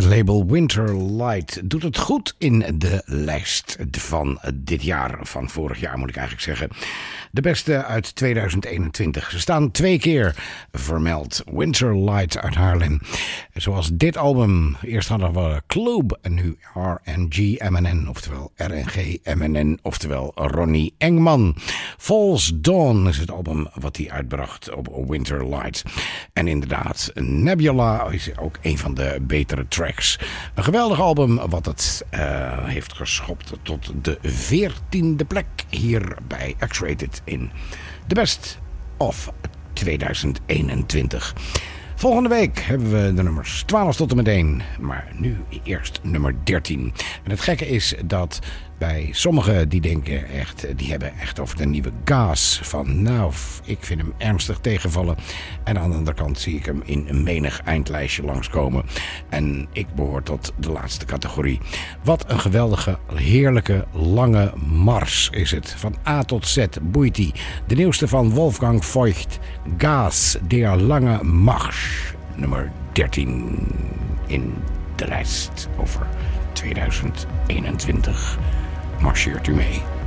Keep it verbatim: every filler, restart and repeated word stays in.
Het label Winterlight doet het goed in de lijst van dit jaar, van vorig jaar moet ik eigenlijk zeggen. De beste uit tweeduizend eenentwintig. Ze staan twee keer vermeld. Winterlight uit Haarlem. Zoals dit album. Eerst hadden we Club en nu R N G M N N, oftewel R N G M N N, oftewel Ronnie Engman. False Dawn is het album wat hij uitbracht op Winterlight. En inderdaad, Nebula is ook een van de betere tracks. Een geweldig album wat het uh, heeft geschopt tot de veertiende plek hier bij X-Rated in de Best of tweeduizend eenentwintig. Volgende week hebben we de nummers twaalf tot en met één. Maar nu eerst nummer dertien. En het gekke is dat bij sommigen die denken echt, die hebben echt over de nieuwe Gas. Van nou, ik vind hem ernstig tegenvallen. En aan de andere kant zie ik hem in een menig eindlijstje langskomen. En ik behoor tot de laatste categorie. Wat een geweldige, heerlijke, lange mars is het. Van A tot Z boeit hij. De nieuwste van Wolfgang Voigt. Gas, der lange Marsch. Nummer dertien in de lijst over tweeduizend eenentwintig. Marcheert u mee.